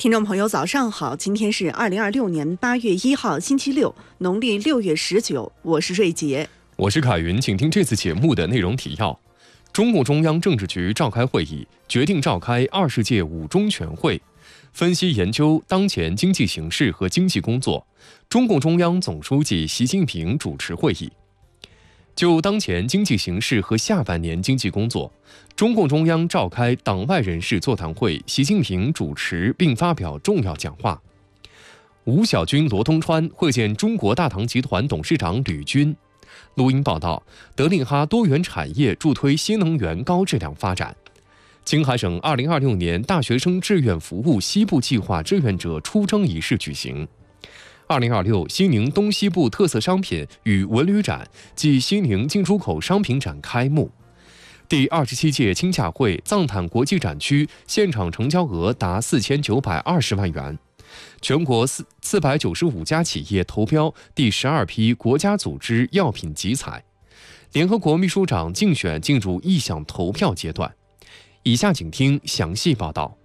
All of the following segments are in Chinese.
听众朋友，早上好！今天是2026年8月1号，星期六，农历6月19。我是瑞杰， 我是凯云，请听这次节目的内容提要：中共中央政治局召开会议，决定召开20届五中全会，分析研究当前经济形势和经济工作。中共中央总书记习近平主持会议。就当前经济形势和下半年经济工作，中共中央召开党外人士座谈会，习近平主持并发表重要讲话。吴小军、罗东川会见中国大唐集团董事长吕军。录音报道，德令哈多元产业助推新能源高质量发展。青海省2026年大学生志愿服务西部计划志愿者出征仪式举行。2026西宁东西部特色商品与文旅展暨西宁进出口商品展开幕。第27届青洽会藏坦国际展区现场成交额达4920万元。全国495家企业投标第12批国家组织药品集采。联合国秘书长竞选进入意向投票阶段。以下请听详细报道。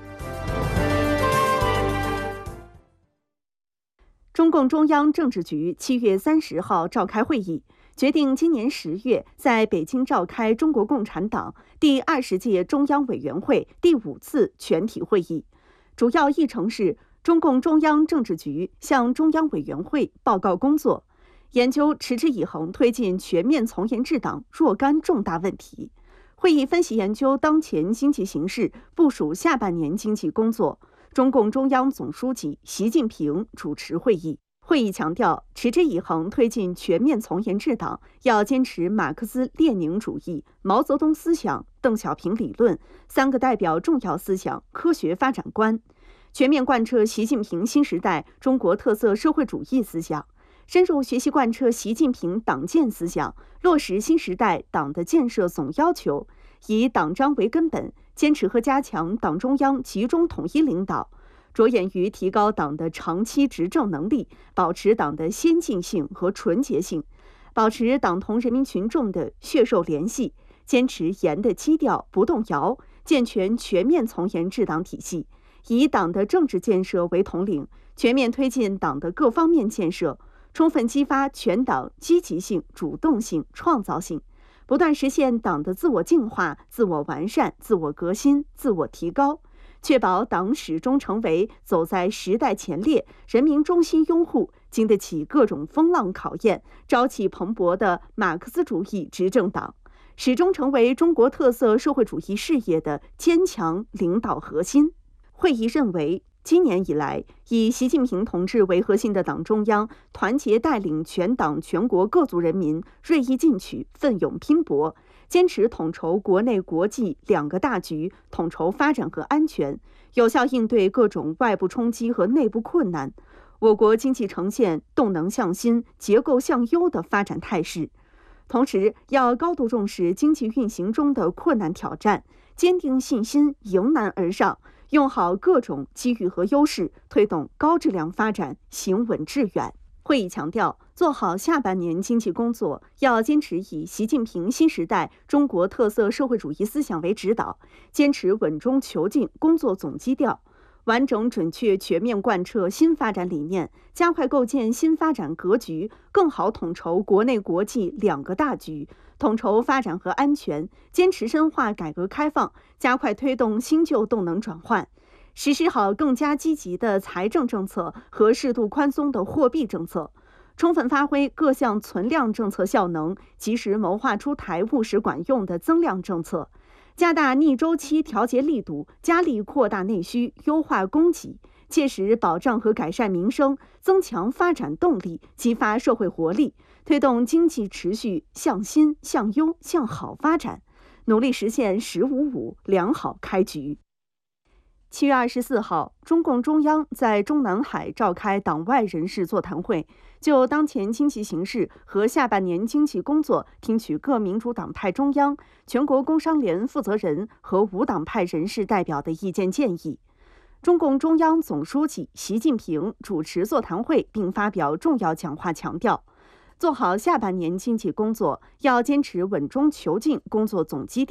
中共中央政治局7月30号召开会议，决定今年10月在北京召开中国共产党第20届中央委员会第5次全体会议。主要议程是中共中央政治局向中央委员会报告工作，研究持之以恒推进全面从严治党若干重大问题。会议分析研究当前经济形势，部署下半年经济工作。中共中央总书记习近平主持会议。会议强调，持之以恒推进全面从严治党，要坚持马克思列宁主义、毛泽东思想、邓小平理论3个代表重要思想科学发展观，全面贯彻习近平新时代中国特色社会主义思想，深入学习贯彻习近平党建思想，落实新时代党的建设总要求，以党章为根本，坚持和加强党中央集中统一领导，着眼于提高党的长期执政能力，保持党的先进性和纯洁性，保持党同人民群众的血肉联系，坚持严的基调不动摇，健全全面从严治党体系，以党的政治建设为统领，全面推进党的各方面建设，充分激发全党积极性、主动性、创造性，不断实现党的自我净化、自我完善、自我革新、自我提高，确保党始终成为走在时代前列、人民中心拥护、经得起各种风浪考验、朝气蓬勃的马克思主义执政党，始终成为中国特色社会主义事业的坚强领导核心。会议认为，今年以来，以习近平同志为核心的党中央团结带领全党全国各族人民锐意进取、奋勇拼搏，坚持统筹国内国际2个大局，统筹发展和安全，有效应对各种外部冲击和内部困难，我国经济呈现动能向新、结构向优的发展态势。同时，要高度重视经济运行中的困难挑战，坚定信心，迎难而上，用好各种机遇和优势，推动高质量发展，行稳致远。会议强调，做好下半年经济工作，要坚持以习近平新时代中国特色社会主义思想为指导，坚持稳中求进工作总基调，完整准确全面贯彻新发展理念，加快构建新发展格局，更好统筹国内国际2个大局，统筹发展和安全，坚持深化改革开放，加快推动新旧动能转换，实施好更加积极的财政政策和适度宽松的货币政策，充分发挥各项存量政策效能，及时谋划出台务实管用的增量政策，加大逆周期调节力度，加力扩大内需，优化供给，切实保障和改善民生，增强发展动力，激发社会活力，推动经济持续向新、向优、向好发展，努力实现“10-5-5”良好开局。7月24号，中共中央在中南海召开党外人士座谈会，就当前经济形势和下半年经济工作，听取各民主党派中央、全国工商联负责人和无党派人士代表的意见建议。中共中央总书记习近平主持座谈会并发表重要讲话，强调，做好下半年经济工作，要坚持稳中求进工作总基调，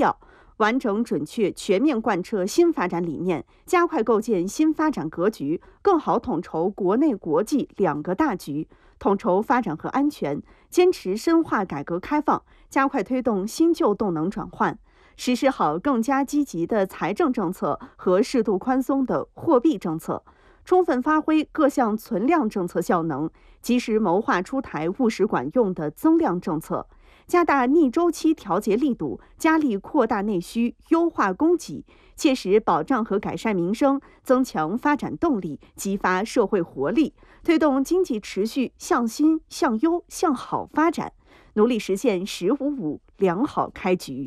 完整、准确、全面贯彻新发展理念，加快构建新发展格局，更好统筹国内国际两个大局，统筹发展和安全，坚持深化改革开放，加快推动新旧动能转换，实施好更加积极的财政政策和适度宽松的货币政策，充分发挥各项存量政策效能，及时谋划出台务实管用的增量政策，加大逆周期调节力度，加力扩大内需，优化供给，切实保障和改善民生，增强发展动力，激发社会活力，推动经济持续向新、向优、向好发展，努力实现“10+5+5”良好开局。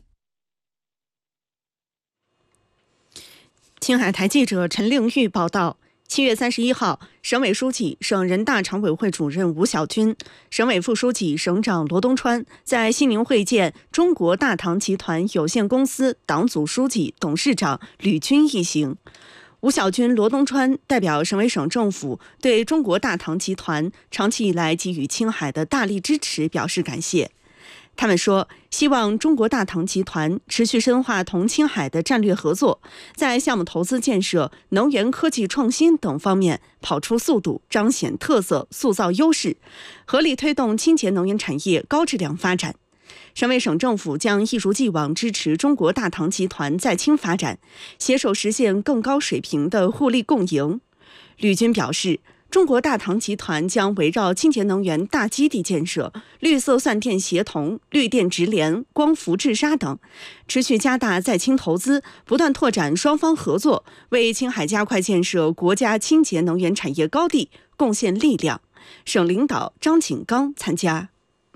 青海台记者陈令玉报道。7月31号，省委书记、省人大常委会主任吴小军，省委副书记、省长罗东川在西宁会见中国大唐集团有限公司党组书记、董事长吕军一行。吴小军、罗东川代表省委省政府对中国大唐集团长期以来给予青海的大力支持表示感谢。他们说，希望中国大唐集团持续深化同青海的战略合作，在项目投资建设、能源科技创新等方面跑出速度，彰显特色，塑造优势，合力推动清洁能源产业高质量发展。省委省政府将一如既往支持中国大唐集团在青发展，携手实现更高水平的互利共赢。吕军表示，中国大唐集团将围绕清洁能源大基地建设、绿色算电协同、绿电直联、光伏治沙等，持续加大在青投资，不断拓展双方合作，为青海加快建设国家清洁能源产业高地贡献力量。省领导张景刚参加。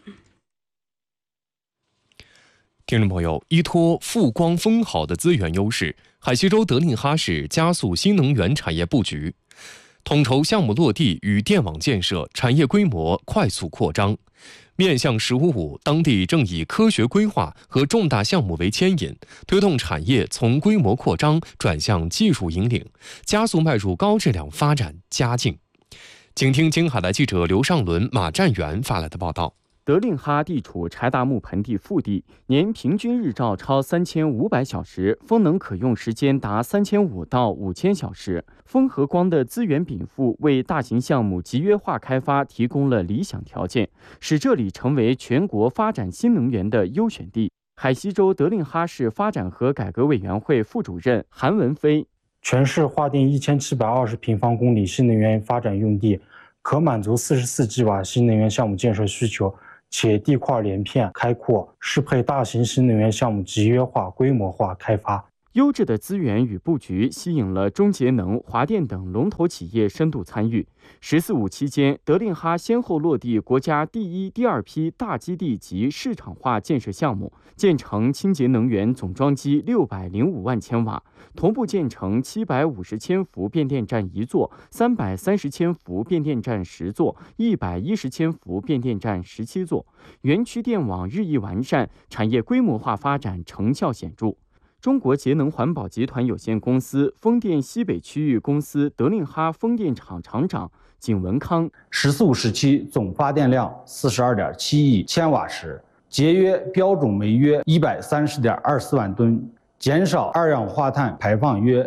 听众朋友，依托富光丰好的资源优势，海西州德令哈市加速新能源产业布局，统筹项目落地与电网建设，产业规模快速扩张。面向“10+5+5”，当地正以科学规划和重大项目为牵引，推动产业从规模扩张转向技术引领，加速迈入高质量发展佳境。请听青海台记者刘尚伦、马占元发来的报道。 德令哈地处柴达木盆地腹地，年平均日照超3500小时，风能可用时间达3500到5000小时。风和光的资源禀赋为大型项目集约化开发提供了理想条件，使这里成为全国发展新能源的优选地。海西州德令哈市发展和改革委员会副主任韩文飞： 全市划定1720平方公里新能源发展用地，可满足44吉瓦新能源项目建设需求，且地块连片开阔，适配大型新能源项目集约化、规模化开发。 优质的资源与布局吸引了中节能、华电等龙头企业深度参与。“14+5”期间，德令哈先后落地国家第一、第二批大基地及市场化建设项目，建成清洁能源总装机605万千瓦，同步建成750千伏变电站1座、330千伏变电站10座、110千伏变电站17座，园区电网日益完善，产业规模化发展成效显著。中国节能环保集团有限公司风电西北区域公司德令哈风电厂厂长景文康 ，“14+5”时期总发电量42.7亿千瓦时，节约标准煤约130.24万吨，减少二氧化碳排放约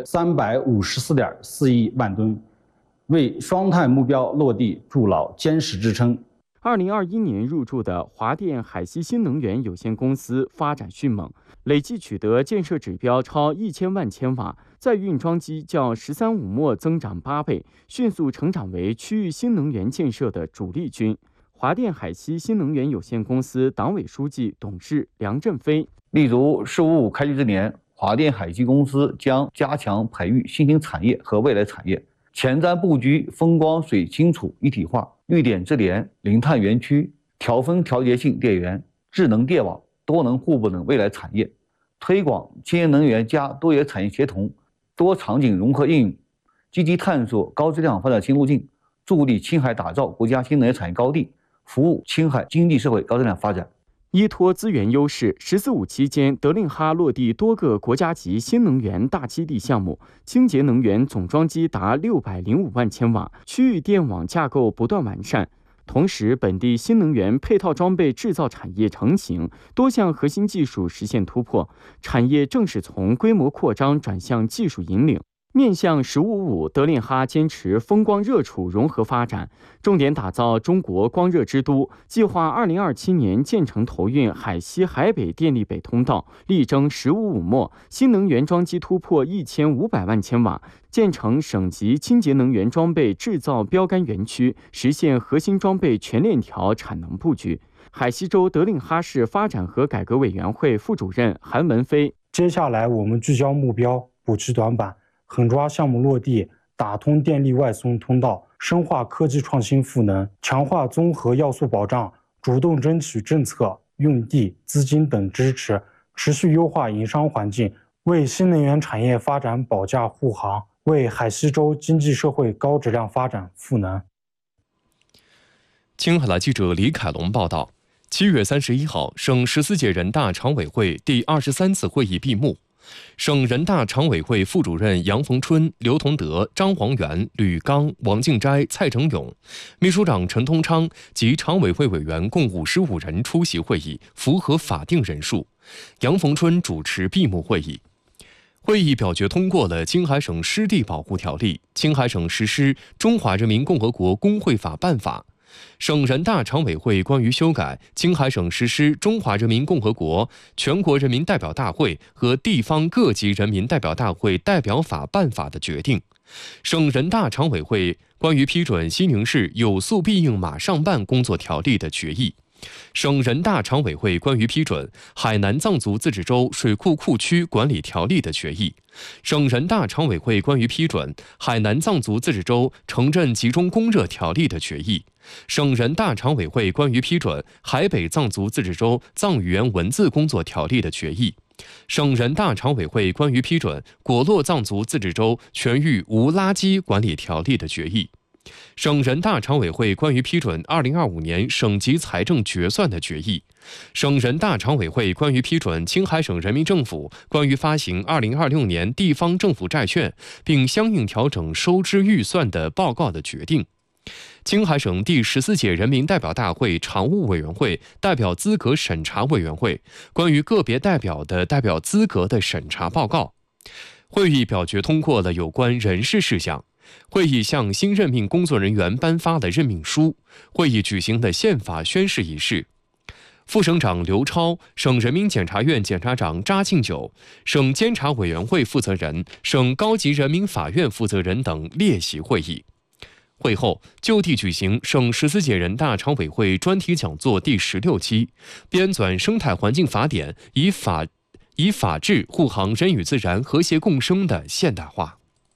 354.4亿万吨，为双碳目标落地筑牢坚实支撑。 2021年入驻的华电海西新能源有限公司发展迅猛，累计取得建设指标超1000万千瓦，在运装机较“13+5”末增长8倍，迅速成长为区域新能源建设的主力军。华电海西新能源有限公司党委书记、董事梁振飞： 立足“15+5”开局之年，华电海西公司将加强培育新兴产业和未来产业，前瞻布局风光水清楚一体化、绿电直联、零碳园区、调峰调节性电源、智能电网、多能互补等未来产业，推广清洁能源加多元产业协同、多场景融合应用，积极探索高质量发展新路径，助力青海打造国家新能源产业高地，服务青海经济社会高质量发展。 依托资源优势，“14+5”期间，德令哈落地多个国家级新能源大基地项目，清洁能源总装机达605万千瓦，区域电网架构不断完善。 同时，本地新能源配套装备制造产业成型，多项核心技术实现突破，产业正式从规模扩张转向技术引领。面向“十五五”，德令哈坚持风光热储融合发展，重点打造中国光热之都，计划2027年建成投运海西海北电力北通道，力争“十五五”末新能源装机突破1500万千瓦，建成省级清洁能源装备制造标杆园区，实现核心装备全链条产能布局。海西州德令哈市发展和改革委员会副主任韩文飞： 接下来我们聚焦目标，补齐短板，狠抓项目落地，打通电力外送通道，深化科技创新赋能，强化综合要素保障，主动争取政策、用地、资金等支持，持续优化营商环境，为新能源产业发展保驾护航，为海西州经济社会高质量发展赋能。 青海来记者李凯龙报道，7月31号，省14届人大常委会第23次会议闭幕。省人大常委会副主任杨逢春、刘同德、张黄元、吕刚、王敬斋、蔡成勇，秘书长陈通昌及常委会委员共55人出席会议，符合法定人数。杨逢春主持闭幕会议。会议表决通过了《青海省湿地保护条例》，青海省实施《中华人民共和国工会法》办法。省人大常委会关于修改青海省实施《中华人民共和国全国人民代表大会和地方各级人民代表大会代表法办法》的决定。省人大常委会关于批准西宁市有诉必应马上办工作条例的决议。省人大常委会关于批准海南藏族自治州水库库区管理条例的决议。省人大常委会关于批准海南藏族自治州城镇集中供热条例的决议。省人大常委会关于批准海北藏族自治州藏语言文字工作条例的决议。省人大常委会关于批准果洛藏族自治州全域无垃圾管理条例的决议。省人大常委会关于批准2025年省级财政决算的决议。省人大常委会关于批准青海省人民政府关于发行2026年地方政府债券并相应调整收支预算的报告的决定。青海省第14届人民代表大会常务委员会代表资格审查委员会关于个别代表的代表资格的审查报告。会议表决通过了有关人事事项。会议向新任命工作人员颁发了任命书。会议举行的宪法宣誓仪式。副省长刘超、省人民检察院检察长查庆九、省监察委员会负责人、省高级人民法院负责人等列席会议。会后就地举行省14届人大常委会专题讲座第16期，编纂生态环境法典，以法治护航人与自然和谐共生的现代化。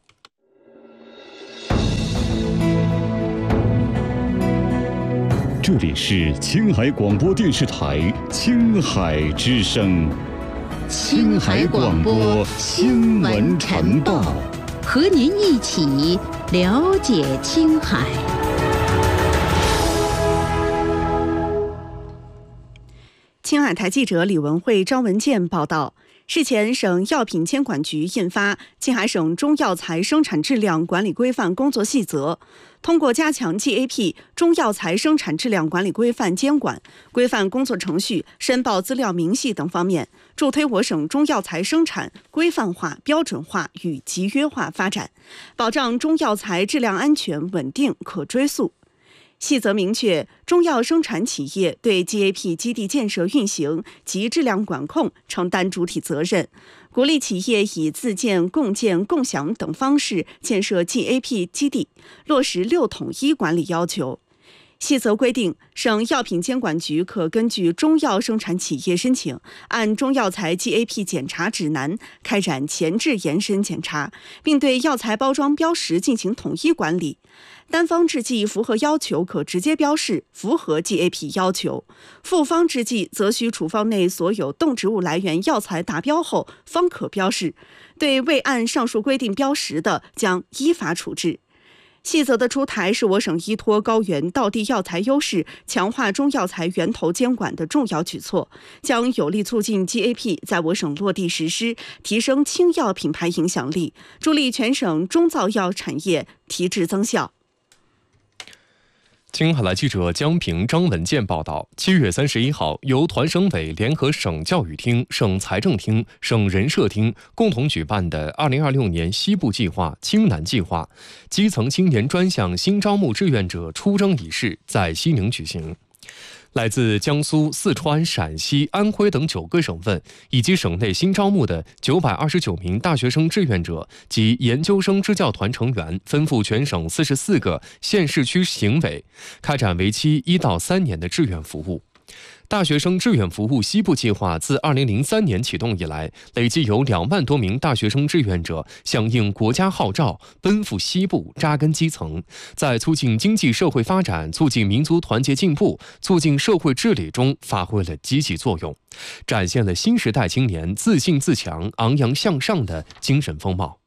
这里是青海广播电视台青海之声， 青海广播新闻晨报，和您一起了解青海。 青海台记者李文慧、张文健报道。日前，省药品监管局印发《青海省中药材生产质量管理规范工作细则》，通过加强 GAP 中药材生产质量管理规范监管、规范工作程序、申报资料明细等方面，助推我省中药材生产规范化、标准化与集约化发展，保障中药材质量安全、稳定、可追溯。细则明确，中药生产企业对 GAP 基地建设运行及质量管控承担主体责任，鼓励企业以自建、共建、共享等方式建设 GAP 基地，落实6统一管理要求。细则规定，省药品监管局可根据中药生产企业申请，按中药材 GAP 检查指南开展前置延伸检查，并对药材包装标识进行统一管理。单方制剂符合要求可直接标示符合 GAP 要求，复方制剂则需处方内所有动植物来源药材达标后方可标示，对未按上述规定标识的，将依法处置。细则的出台是我省依托高原道地药材优势，强化中药材源头监管的重要举措，将有力促进 GAP 在我省落地实施，提升青药品牌影响力，助力全省中造药产业提质增效。 青海来记者江平、张文健报道，7月31号，由团省委联合省教育厅、省财政厅、省人社厅共同举办的2026年西部计划、青南计划基层青年专项新招募志愿者出征仪式在西宁举行。来自江苏、四川、陕西、安徽等9个省份以及省内新招募的929名大学生志愿者及研究生支教团成员，分赴全省44个县市区行委，开展为期1到3年的志愿服务。大学生志愿服务西部计划自2003年启动以来，累计有2万多名大学生志愿者响应国家号召，奔赴西部扎根基层，在促进经济社会发展、促进民族团结进步、促进社会治理中发挥了积极作用，展现了新时代青年自信自强、昂扬向上的精神风貌。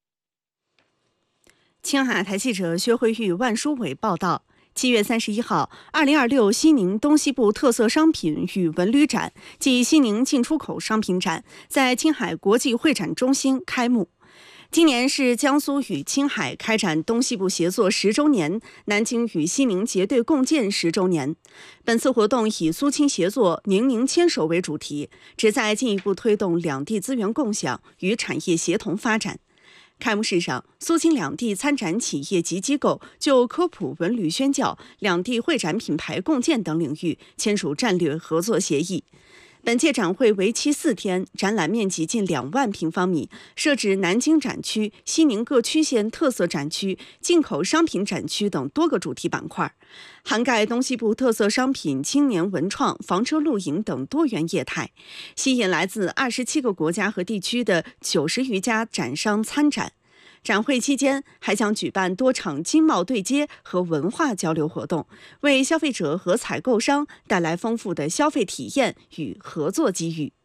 青海台记者薛慧玉、万书伟报道。7月31号，2026西宁东西部特色商品与文旅展暨西宁进出口商品展在青海国际会展中心开幕。今年是江苏与青海开展东西部协作10周年，南京与西宁结对共建10周年。本次活动以苏青协作、宁宁牵手为主题，旨在进一步推动两地资源共享与产业协同发展。开幕式上，苏青两地参展企业及机构就科普、文旅宣教、两地会展品牌共建等领域签署战略合作协议。本届展会为期4天，展览面积近2万平方米，设置南京展区、西宁各区县特色展区、进口商品展区等多个主题板块，涵盖东西部特色商品、青年文创、房车露营等多元业态，吸引来自27个国家和地区的90余家展商参展。展会期间还将举办多场经贸对接和文化交流活动，为消费者和采购商带来丰富的消费体验与合作机遇。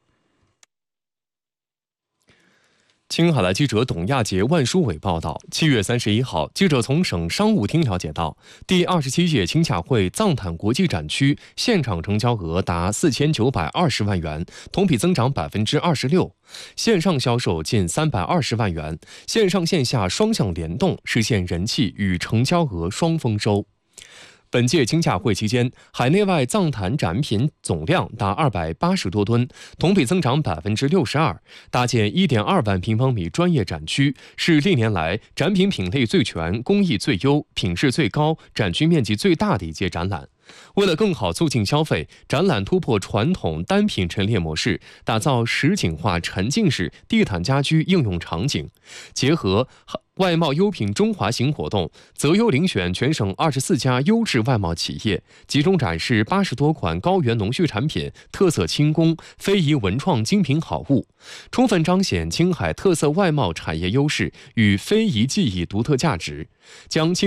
青海来记者董亚杰、万书伟报道，7月31号，记者从省商务厅了解到，第27届青洽会藏坦国际展区现场成交额达4920万元，同比增长26%，线上销售近320万元，线上线下双向联动，实现人气与成交额双丰收。本届青洽会期间，海内外藏坦展品总量达280多吨，同比增长62%，搭建1.2万平方米专业展区，是历年来展品品类最全、工艺最优、品质最高、展区面积最大的一届展览。为了更好促进消费，展览突破传统单品陈列模式，打造实景化沉浸式地毯家居应用场景，结合外贸优品中华行活动，择优遴选全省24家优质外贸企业，集中展示80多款高原农畜产品、特色轻工、非遗文创精品好物，充分彰显青海特色外贸产业优势与非遗技艺独特价值，将